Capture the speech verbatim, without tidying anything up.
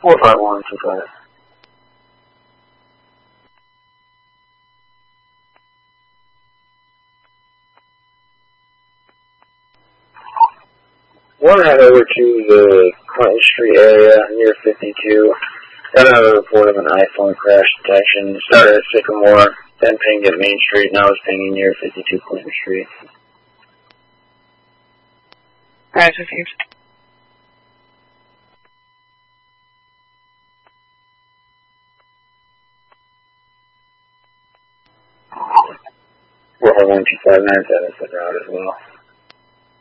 four five one two five. One head over to the Clinton Street area near fifty-two. Got another report of an iPhone crash detection. Started at Sycamore, then pinged at Main Street, now it's pinging near fifty-two Clinton Street. Alright, received. four one two five nine seven, set route as well.